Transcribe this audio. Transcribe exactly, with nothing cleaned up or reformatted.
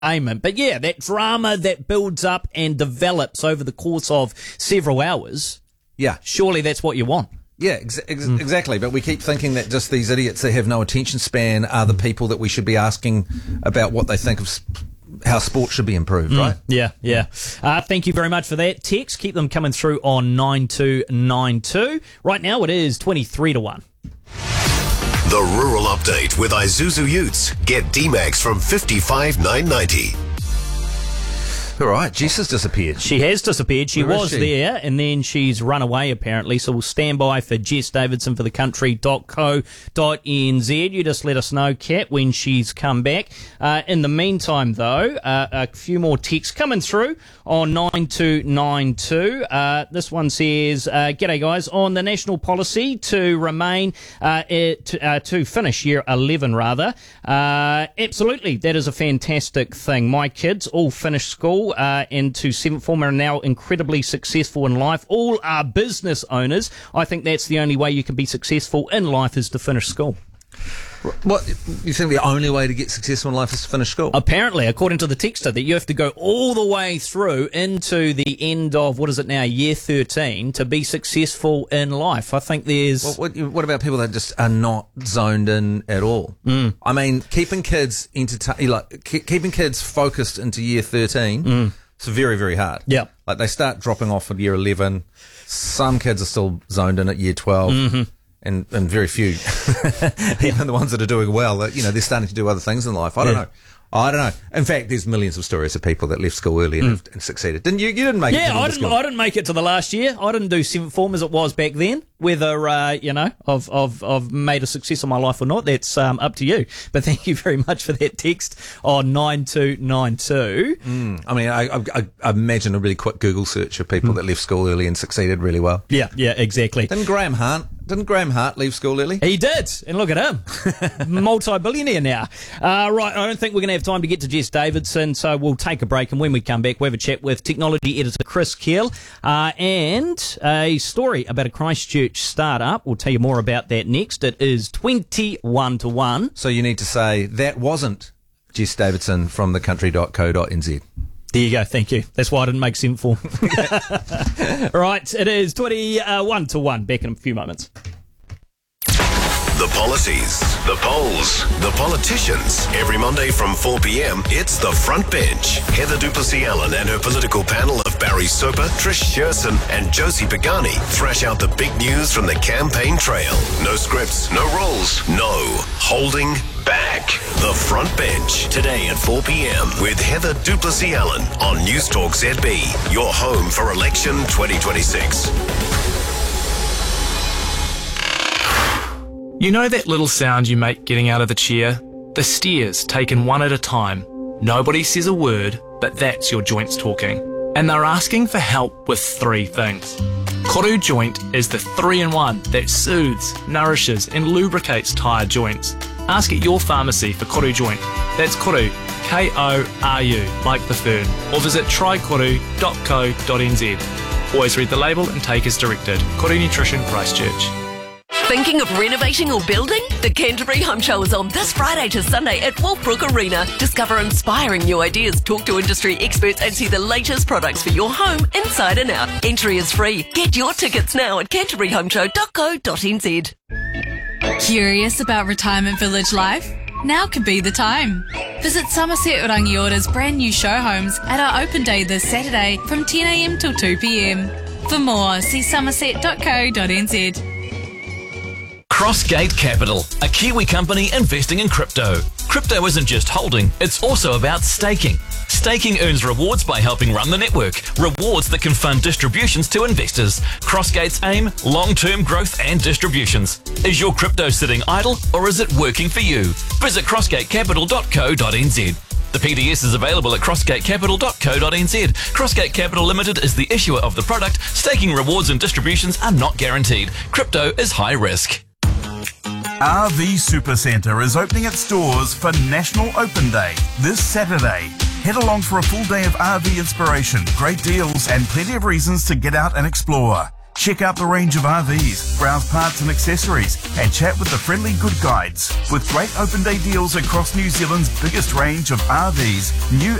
entertainment. But yeah, that drama that builds up and develops over the course of several hours. Yeah. Surely that's what you want. Yeah, ex- ex- mm. exactly. But we keep thinking that just these idiots that have no attention span are the people that we should be asking about what they think of sp- how sport should be improved, mm. right? Yeah, yeah. Uh, thank you very much for that. Text, keep them coming through on nine two nine two. Right now it is twenty-three to one. The Rural Update with Isuzu Utes. Get D-Max from fifty-five nine ninety. All right, Jess has disappeared. She has disappeared. She Where is was she? there, and then she's run away, apparently. So we'll stand by for Jess Davidson for the country dot co dot n z. You just let us know, Kat, when she's come back. Uh, in the meantime, though, uh, a few more texts coming through on nine two nine two. Uh, this one says, uh, G'day, guys. On the national policy to remain, uh, it, to, uh, to finish year eleven, rather. Uh, absolutely, that is a fantastic thing. My kids all finished school Uh, into seventh form are now incredibly successful in life. All are business owners. I think that's the only way you can be successful in life is to finish school. What, you think the only way to get successful in life is to finish school? Apparently, according to the texter, that you have to go all the way through into the end of, what is it now, year thirteen, to be successful in life. I think there's... Well, what, what about people that just are not zoned in at all? Mm. I mean, keeping kids entertain, like ke- keeping kids focused into year thirteen, mm. it's very, very hard. Yeah. Like they start dropping off at year eleven. Some kids are still zoned in at year twelve. Mm-hmm. And, and very few, even the ones that are doing well, you know, they're starting to do other things in life. I don't yeah. know. I don't know. In fact, there's millions of stories of people that left school early and, mm. and succeeded. Didn't you? You didn't make yeah, it to I didn't. school. I didn't make it to the last year. I didn't do seventh form as it was back then. Whether uh, you know, I've I've I've made a success of my life or not, that's um, up to you. But thank you very much for that text on nine two nine two. Mm. I mean, I, I, I imagine a really quick Google search of people mm. that left school early and succeeded really well. Yeah, yeah, exactly. Didn't Graham Hart? Didn't Graham Hart leave school early? He did, and look at him, multi-billionaire now. Uh, right, I don't think we're going to have time to get to Jess Davidson, so we'll take a break, and when we come back, we'll have a chat with technology editor Chris Keel, uh, and a story about a Christchurch startup. We'll tell you more about that next. It is twenty-one to one. So you need to say, that wasn't Jess Davidson from the country dot co dot n z. There you go, thank you. That's why I didn't make seven form. Right, it is twenty-one to one. Back in a few moments. The policies, the polls, the politicians. Every Monday from four p.m, it's The Front Bench. Heather Duplessis-Allen and her political panel of Barry Soper, Trish Sherson and Josie Pagani thrash out the big news from the campaign trail. No scripts, no rules, no holding back. The Front Bench, today at four p.m. with Heather Duplessis-Allen on News Talk Z B, your home for election twenty twenty-six. You know that little sound you make getting out of the chair? The steers taken one at a time. Nobody says a word, but that's your joints talking. And they're asking for help with three things. Koru Joint is the three-in-one that soothes, nourishes and lubricates tired joints. Ask at your pharmacy for Koru Joint. That's Koru, K O R U, like the fern. Or visit try koru dot co dot n z. Always read the label and take as directed. Koru Nutrition, Christchurch. Thinking of renovating or building? The Canterbury Home Show is on this Friday to Sunday at Wolfbrook Arena. Discover inspiring new ideas, talk to industry experts and see the latest products for your home inside and out. Entry is free. Get your tickets now at canterbury home show dot co dot n z. Curious about retirement village life? Now could be the time. Visit Somerset Rangiota's brand new show homes at our open day this Saturday from ten a.m. till two p.m. For more, see somerset dot co dot n z. Crossgate Capital, a Kiwi company investing in crypto. Crypto isn't just holding, it's also about staking. Staking earns rewards by helping run the network, rewards that can fund distributions to investors. Crossgate's aim, long-term growth and distributions. Is your crypto sitting idle or is it working for you? Visit crossgate capital dot co dot n z. The P D S is available at crossgate capital dot co dot n z. Crossgate Capital Limited is the issuer of the product. Staking rewards and distributions are not guaranteed. Crypto is high risk. R V Supercentre is opening its doors for National Open Day this Saturday. Head along for a full day of R V inspiration, great deals and plenty of reasons to get out and explore. Check out the range of R Vs, browse parts and accessories, and chat with the friendly Good Guides. With great open day deals across New Zealand's biggest range of R Vs, new